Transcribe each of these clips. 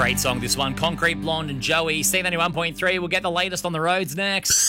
Great song, this one. Concrete Blonde and Joey. C91.3. We'll get the latest on the roads next.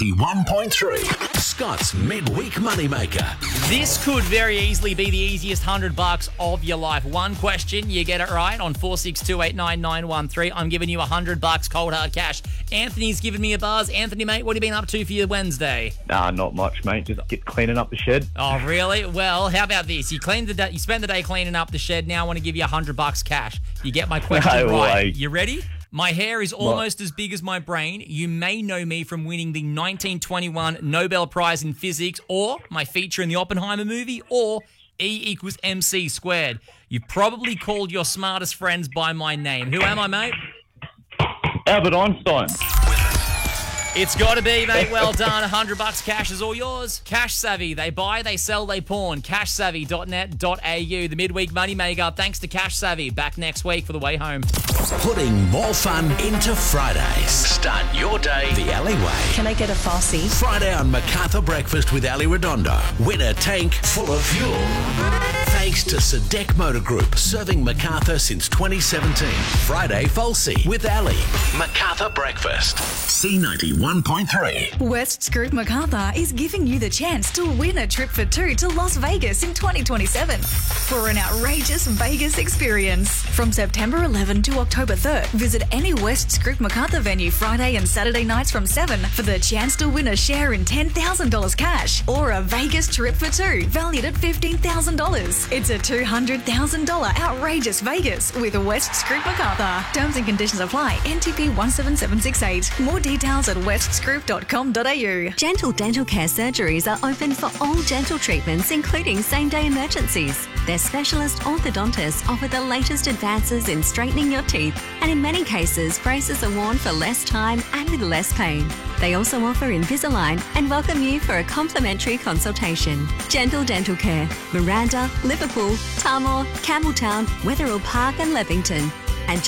C91.3. Scott's Midweek Moneymaker. This could very easily be the easiest $100 of your life. One question, you get it right on 462899913. I'm giving you $100 cold hard cash. Anthony's giving me a buzz. Anthony, mate, what have you been up to for your Wednesday? Not much, mate. Just get cleaning up the shed. Oh, really? Well, how about this? You spend the day cleaning up the shed. Now I want to give you $100 cash. You get my question No right. way. You ready? My hair is almost as big as my brain. You may know me from winning the 1921 Nobel Prize in Physics, or my feature in the Oppenheimer movie, or E=MC². You've probably called your smartest friends by my name. Who am I, mate? Albert Einstein. It's got to be, mate. Well done. $100 cash is all yours. Cash Savvy. They buy, they sell, they pawn. CashSavvy.net.au. The Midweek Moneymaker. Thanks to Cash Savvy. Back next week for the way home. Putting more fun into Fridays. Start your day the alleyway. Can I get a Farsi? Friday on MacArthur Breakfast with Ali Redondo. Win a tank full of fuel. Thanks to Sadek Motor Group, serving MacArthur since 2017. Friday Falsey with Ali. MacArthur Breakfast. C91.3. West Scoop MacArthur is giving you the chance to win a trip for two to Las Vegas in 2027 for an outrageous Vegas experience. From September 11 to October 3rd, visit any West Scoop MacArthur venue Friday and Saturday nights from 7 for the chance to win a share in $10,000 cash or a Vegas trip for two valued at $15,000. It's a $200,000 outrageous Vegas with West Scoop MacArthur. Terms and conditions apply. NTP 17768. More details at westscoop.com.au. Gentle Dental Care surgeries are open for all dental treatments, including same-day emergencies. Their specialist orthodontists offer the latest advances in straightening your teeth, and in many cases, braces are worn for less time and with less pain. They also offer Invisalign and welcome you for a complimentary consultation. Gentle Dental Care, Miranda, Liverpool, Tamworth, Campbelltown, Wetherill Park and Levington. And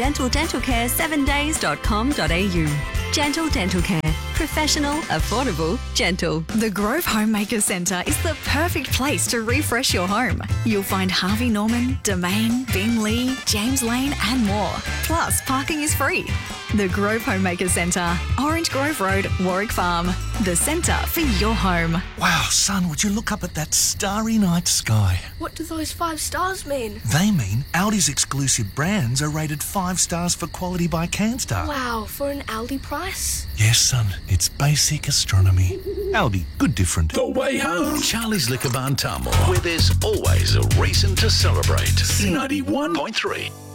gentledentalcare7days.com.au. Gentle Dental Care. Professional, affordable, gentle. The Grove Homemaker Centre is the perfect place to refresh your home. You'll find Harvey Norman, Domain, Bing Lee, James Lane and more. Plus, parking is free. The Grove Homemaker Centre, Orange Grove Road, Warwick Farm. The centre for your home. Wow, son, would you look up at that starry night sky? What do those 5 stars mean? They mean Aldi's exclusive brands are rated 5 stars for quality by CanStar. Wow, for an Aldi price? Yes, son, it's basic astronomy. Aldi, good different. The way home. Charlie's Liquor Barn Tamworth, where there's always a reason to celebrate. C91.3.